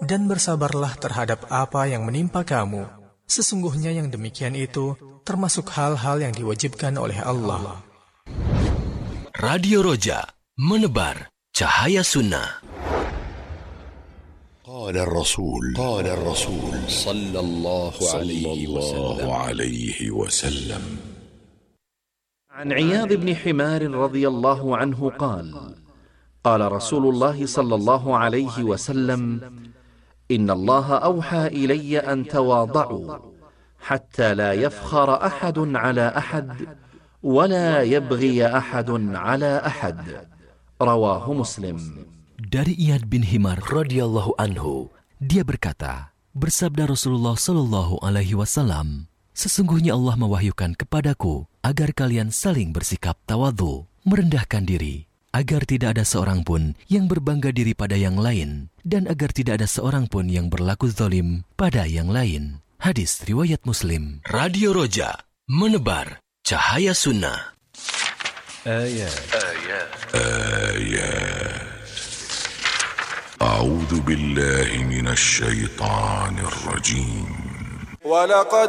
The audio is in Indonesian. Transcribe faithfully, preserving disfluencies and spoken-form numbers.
dan bersabarlah terhadap apa yang menimpa kamu. Sesungguhnya yang demikian itu termasuk hal-hal yang diwajibkan oleh Allah. Radio Roja, menebar cahaya sunnah. قال الرسول قال الرسول صلى الله عليه وسلم عن عياض بن حمار رضي الله عنه قال قال رسول الله صلى الله عليه وسلم إن الله أوحى إلي أن تواضعوا حتى لا يفخر أحد على أحد ولا يبغي أحد على أحد رواه مسلم. Dari Iyad bin Himar radhiyallahu anhu, dia berkata, bersabda Rasulullah sallallahu alaihi wasallam, sesungguhnya Allah mewahyukan kepadaku agar kalian saling bersikap tawadhu, merendahkan diri, agar tidak ada seorang pun yang berbangga diri pada yang lain, dan agar tidak ada seorang pun yang berlaku zalim pada yang lain. Hadis riwayat Muslim. Radio Roja, menebar cahaya sunnah. Ayat. Ayat. Ayat. أعوذ بالله من الشيطان الرجيم. ولقد